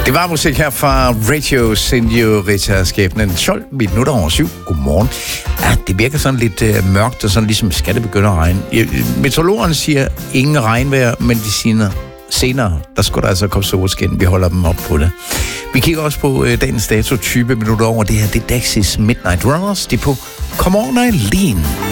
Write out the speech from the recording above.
Det var musik her fra Radio Senorita skæbnen 12 minutter over 7. Godmorgen. Ja, det virker sådan lidt mørkt, og sådan ligesom skal det begynde at regne. Meteorologerne siger ingen regnvejr, men de siger senere, der skulle der altså komme solskin. Vi holder dem op på det. Vi kigger også på dagens dato 20 minutter over. Det her, det er Dexys Midnight Runners. De er på Come On Eileen.